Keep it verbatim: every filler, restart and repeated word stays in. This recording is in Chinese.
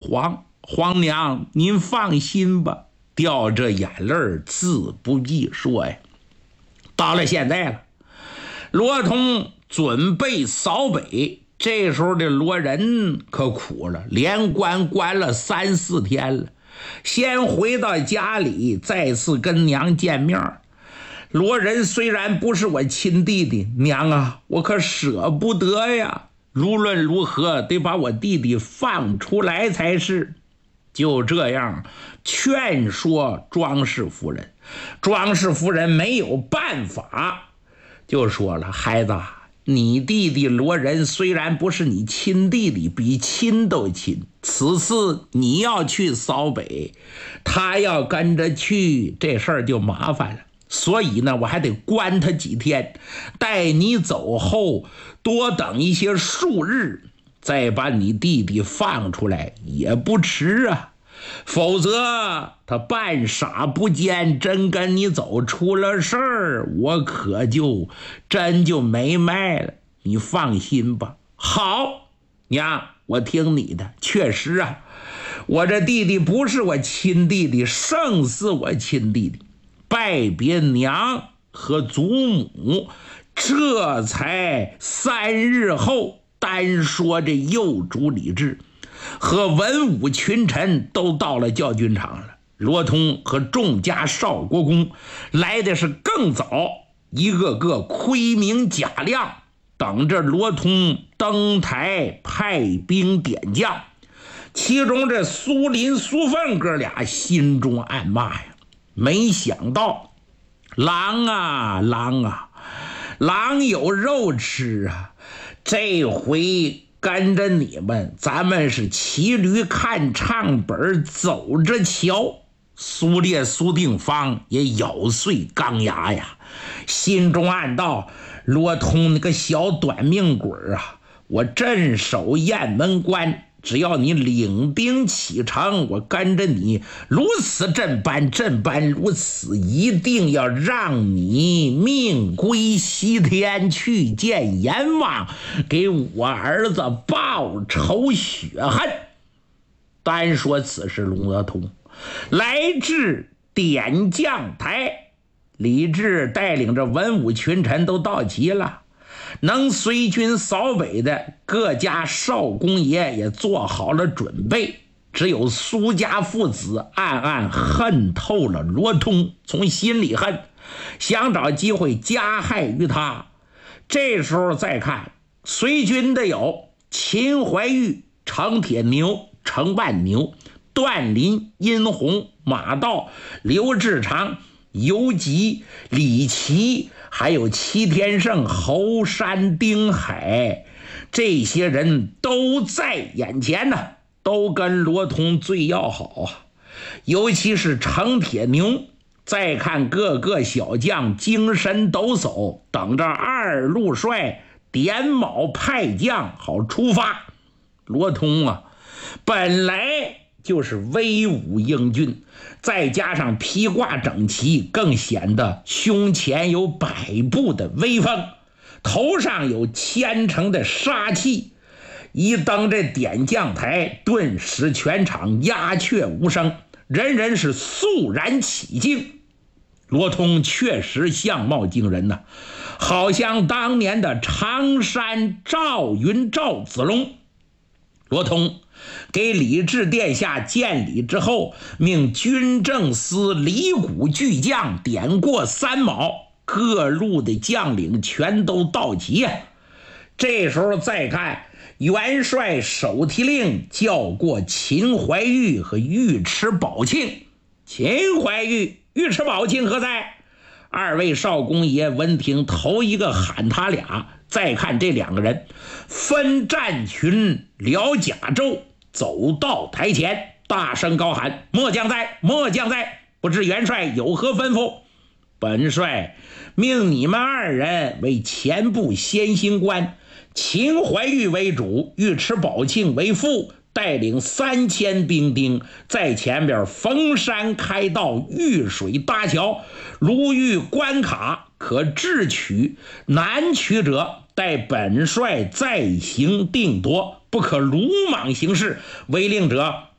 皇，皇娘您放心吧，掉着眼泪自不必说呀。到了现在了，罗通准备扫北，这时候的罗仁可苦了，连关关了三四天了，先回到家里再次跟娘见面。罗仁虽然不是我亲弟弟，娘啊，我可舍不得呀，无论如何得把我弟弟放出来才是。就这样劝说庄氏夫人，庄氏夫人没有办法，就说了，孩子，你弟弟罗仁虽然不是你亲弟弟，比亲都亲，此次你要去扫北，他要跟着去，这事儿就麻烦了，所以呢，我还得关他几天，待你走后多等一些数日，再把你弟弟放出来也不迟啊。否则他半傻不见，真跟你走，出了事儿，我可就真就没卖了。你放心吧。好，娘，我听你的。确实啊，我这弟弟不是我亲弟弟，胜似我亲弟弟。拜别娘和祖母，这才三日后，单说这右主李治和文武群臣都到了教军场了。罗通和众家少国公来的是更早，一个个盔明甲亮，等着罗通登台派兵点将。其中这苏林、苏凤哥俩心中暗骂呀，没想到狼啊狼啊，狼有肉吃啊，这回跟着你们，咱们是骑驴看唱本，走着瞧。苏烈、苏定方也咬碎钢牙呀，心中暗道，罗通那个小短命鬼啊，我镇守雁门关，只要你领兵启程，我跟着你如此这般这般如此，一定要让你命归西天，去见阎王，给我儿子报仇雪恨。单说此时龙德通来至点将台，李治带领着文武群臣都到齐了，能随军扫北的各家少公爷也做好了准备，只有苏家父子暗暗恨透了罗通，从心里恨，想找机会加害于他。这时候再看随军的有秦怀玉、程铁牛、程万牛、段林、殷红、马道、刘志长、游吉、李琦，还有齐天圣、侯山、丁海，这些人都在眼前呢，都跟罗通最要好啊。尤其是程铁牛，再看各个小将精神抖擞，等着二路帅点卯派将好出发。罗通啊，本来就是威武英俊，再加上披挂整齐，更显得胸前有百步的威风，头上有虔诚的杀气。一登这点将台，顿时全场鸦雀无声，人人是肃然起敬。罗通确实相貌惊人呐、啊，好像当年的常山赵云赵子龙。罗通给李治殿下见礼之后，命军政司李谷巨将点过三卯，各路的将领全都到齐呀。这时候再看元帅手提令叫过秦怀玉和尉迟宝庆。秦怀玉、尉迟宝庆何在？二位少公爷闻听，头一个喊他俩。再看这两个人分战群撩甲胄，走到台前，大声高喊：末将在，末将在，不知元帅有何吩咐？本帅命你们二人为前部先行官，秦怀玉为主，尉迟宝庆为副，带领三千兵丁在前边逢山开道，遇水搭桥，如遇关卡可智取，难取者待本帅再行定夺，不可鲁莽行事，违令者